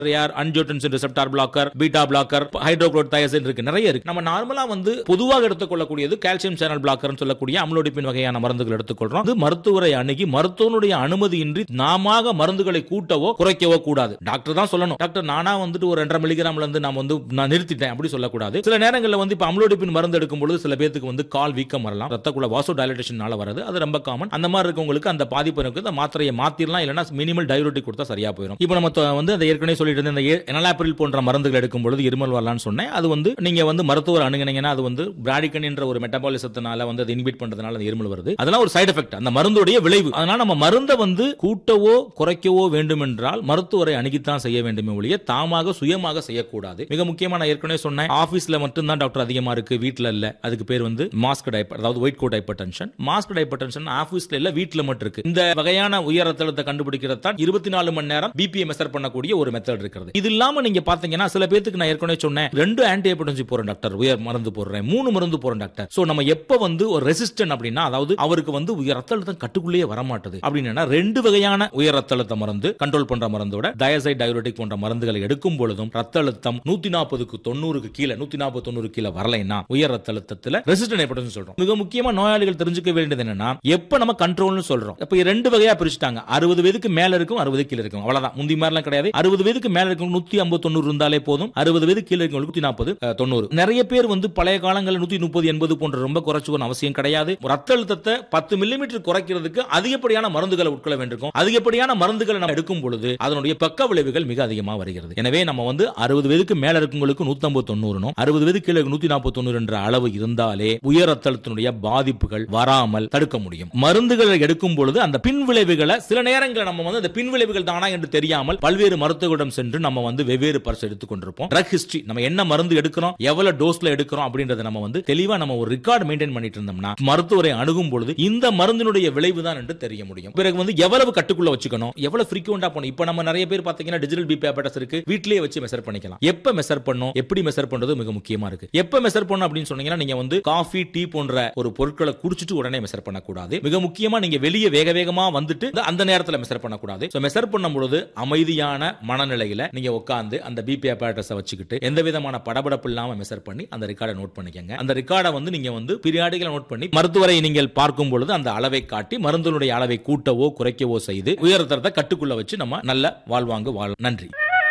அன்ஜியோடென்சின் receptor blogger, beta blogger, ஹைட்ரோகுளோரோதியாசின் இருக்கு, நிறைய இருக்கு. நம்ம நார்மலா வந்து பொதுவாக எடுத்துக்கொள்ளக்கூடியது கால்சியம் சேனல் பிளாக்கர் சொல்லக்கூடிய அம்லோடிபின் வகையான மருந்துகள் எடுத்துக்கொள்றோம். இது மருத்துவரை அணுகி மருத்துவனுடைய அனுமதியின்றி நாம மருந்துகளை கூட்டவோ குறைக்கவோ கூடாது. டாக்டர் தான் சொல்லணும். டாக்டர் நானா வந்துட்டு ஒரு 2.5 மில்லிகிராம்ல இருந்து நான் நிறுத்திட்டேன் அப்படி சொல்லக்கூடாது. சில நேரங்களில் வந்து இப்ப அம்லோடிபின் மருந்து எடுக்கும் பொழுது சில பேருக்கு வந்து கால் வீக்கம் வரலாம், ரத்தக்குள்ள வாசோ டைலேஷனால வரது, அது ரொம்ப காமன். அந்த மாதிரி இருக்கவங்களுக்கு அந்த பாதிப்பு இருக்கு, அந்த மாத்திரையை மாத்திரலாம், இல்லைன்னா மினிமல் டயூரிட்டிக் கொடுத்தா சரியா போயிடும். இப்போ நம்ம வந்து அந்த ஏற்கனவே சொல்லிட்டு இருந்த எனாலாப்ரில் போன்ற மருந்துகள் எடுக்கும் பொழுது இருமல் வரலாம்னு சொன்னேன். அது வந்து நீங்க வந்து மருத்துவர் அணுகுனீங்கன்னா அது வந்து பிராடிகன் என்ற ஒரு மெட்டபாலிசத்தினால வந்து அது இன்ஹிபிட் பண்றதுனால அந்த இருமல் வருது. அதெல்லாம் ஒரு சைடு எஃபெக்ட், அந்த மருந்துடைய விளைவு. அதனால நம்ம மருந்தை வந்து கூட்டவோ குறைக்கவோ வேண்டும் என்றால் மருத்துவரை அணுகித்தான் செய்ய வேண்டுமே ஒழிய தாமாக சுயமாக செய்யக்கூடாது. மிக முக்கியமா நான் ஏற்கனவே சொன்னேன், ஆபீஸ்ல மட்டும் தான் டாக்டர் அதிகமா இருக்கு, வீட்ல இல்ல. அதுக்கு பேர் வந்து மாஸ்க்ட் ஹைப்பர், அதாவது ஒயிட் கோட் ஹைப்பர்டென்ஷன். மாஸ்க்ட் ஹைப்பர்டென்ஷன் ஆபீஸ்ல இல்ல, வீட்ல மட்டும் இருக்கு. இந்த வகையான உயர் ரத்த அழுத்தத்தை கண்டுபிடிக்கிறது தான் 24 மணி நேரம் பிபிஎம் மெஷர் பண்ணக்கூடிய ஒரு மெத்தட் இருக்கிறது. இது இல்லாம நீங்க பாத்தீங்கன்னா சில பேருக்கு நான் ஏற்கனவே சொன்னேன், 2 ஆன்டி ஹைப்பர்டென்சிவ் போறேன் டாக்டர், உயர் மருந்து போடுறேன், 3 மருந்து போறேன் டாக்டர். சோ நம்ம எப்ப வந்து ஒரு ரெசிஸ்டன்ட் அப்படின்னா, அதாவது அவருக்கு வந்து உயர் ரத்த அழுத்தம் கட்டுக்குள்ளேயே வர மாட்டது அப்படின்னா 2 வகையான உயர் ரத்த அழுத்த மருந்து கண்ட்ரோல் பண்ற மருந்தோட டயசைட் டயூரிட்டிக் போன்ற மருந்துகளை எடுக்கும் பொழுதும் ரத்த அழுத்தம் 140க்கு 90க்கு கீழே 140-90 கீழே வரலைன்னா உயர் ரத்த அழுத்தத்துல ரெசிஸ்டன்ட் ஹைப்பர்டென்ஷன் சொல்றோம். மிக முக்கியமா நோயாளிகள் தெரிஞ்சுக்க வேண்டியது என்னன்னா, எப்ப நம்ம கண்ட்ரோல்னு சொல்றோம், இப்ப 2 வகையா பிரிச்சுட்டாங்க. 60 வயதுக்கு மேல இருக்கும், 60 கீழே இருக்கும், அவ்வளவுதான். முந்தி மாதிரிலாம் கிடையாது. 60 வயதுக்கு மேல இருக்கும் 150-90 இருந்தாலே போதும். 60 வயது கீழே இருக்கவங்களுக்கு 140-90. நிறைய பேர் வந்து பழைய காலங்களில் 130-80 போன்ற ரொம்ப குறைச்சுக்கணும் அவசியம் கிடையாது. ரத்த அழுத்தத்தை 10 மில்லிமீட்டர் குறைக்கிறதுக்கு அதிகப்படியான மருந்துகளை உட்கொள்ள வேண்டும். அதிகப்படியான மருந்துகளை நம்ம எடுக்கும் பொழுது அதனுடைய பக்க விளைவுகள் மிக அதிகமாக வருகிறது. எனவே நம்ம வந்து 60 வயதுக்கு மேல இருக்கவங்களுக்கு 150-90, 60 வயது கீழே 140-90 என்ற அளவு இருந்தாலே உயர் ரத்த அழுத்தத்தினுடைய பாதிப்புகள் வராமல் தடுக்க முடியும். மருந்துகளை எடுக்கும் பொழுது அந்த பின் விளைவுகளை சில நேரங்களில் நம்ம வந்து அந்த பின் விளைவுகள் தானா என்று தெரியாமல் பல்வேறு மருத்துவரிடம் சென்று நம்ம வந்து வெவ்வேறு பரிசு எடுத்துக் கொண்டிருப்போம். ட்ரக் ஹிஸ்டரி, நம்ம என்ன மருந்து எடுக்கிறோம், எவ்வளவு டோஸ்ல எடுக்கிறோம் அப்படின்றத நம்ம வந்து தெளிவா நம்ம ஒரு ரெக்கார்ட் மெயின்டைன் பண்ணிட்டு இருந்தோம்னா மருத்துவரை அணுகும் பொழுது இந்த மருந்தினுடைய விளைவு தான் என்று தெரிய முடியும். பிறகு வந்து எவ்வளவு கட்டுக்குள்ள வச்சுக்கணும், எவ்வளவு ஃப்ரீக்வெண்டா பண்ணணும். இப்போ நம்ம நிறைய பேர் பாத்தீங்கன்னா டிஜிட்டல் பிபி apparatus இருக்கு, வீட்லயே வச்சு மெஷர் பண்ணிக்கலாம். எப்ப மெஷர் பண்ணணும், எப்படி மெஷர் பண்றது மிக முக்கியமா இருக்கு. எப்ப மெஷர் பண்ணணும் அப்படின்னு சொன்னீங்கன்னா, நீங்க வந்து காஃபி, டீ போன்ற ஒரு பொருட்களை குடிச்சிட்டு உடனே மெஷர் பண்ணக்கூடாது. மிக முக்கியமா நீங்க வெளியே வேகமா வந்துட்டு அந்த நேரத்துல மெஷர் பண்ணக்கூடாது. சோ மெஷர் பண்ணும்போது அமைதியான மனநிலையில நீங்க உட்கார்ந்து அந்த பிபி apparatus வச்சுக்கிட்டு எந்த விதமான படபடப்பு இல்லாம மெஷர் பண்ணி அந்த ரெக்கார்டை நோட் பண்ணிக்கங்க. அந்த ரெக்கார்டை வந்து நீங்க வந்து பீரியாடிக்கலா நோட் பண்ணி மருத்துவரை நீங்கள் பார்க்கும் பொழுது அந்த அளவை காட்டி மருந்தினுடைய அளவை கூட்டவோ குறைக்கவோ செய்து உயர் ரத்தத்தை கட்டுக்குள்ள வச்சு நம்ம நல்ல வாழ்வாங்கு வாழ. நன்றி.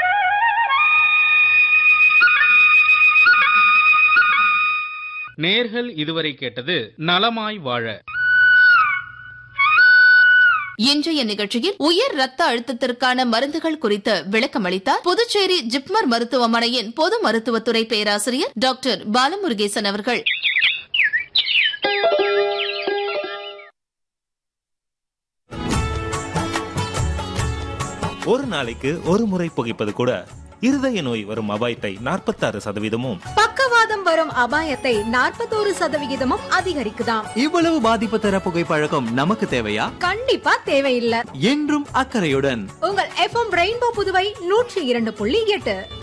நேர்கள் இதுவரை கேட்டது நலமாய் வாழ. இன்றைய நிகழ்ச்சியில் உயர் ரத்த அழுத்தத்திற்கான மருந்துகள் குறித்து விளக்கம் அளித்தார் புதுச்சேரி ஜிப்மர் மருத்துவமனையின் பொது மருத்துவத்துறை பேராசிரியர் டாக்டர் பாலமுருகேசன் அவர்கள். ஒரு நாளைக்கு ஒரு முறை புகைப்பது கூட இருதய நோய் வரும் அபாயத்தை 46%, பக்கவாதம் வரும் அபாயத்தை 41% அதிகரிக்குதாம். இவ்வளவு பாதிப்பு தர புகைப்பழக்கம் நமக்கு தேவையா? கண்டிப்பா தேவையில்லை. என்றும் அக்கறையுடன் உங்கள் FM ரெயின்போ புதுவை 102.8.